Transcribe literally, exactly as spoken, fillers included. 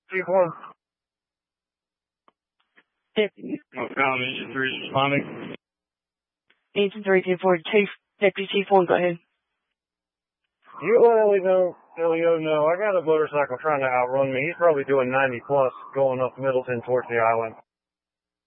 Chief one. Deputy. Montgomery, Agent three responding. Agent three, ten four, Chief, Deputy Chief one, go ahead. You let Elio, Elio know I got a motorcycle trying to outrun me. He's probably doing ninety plus going up Middleton towards the island.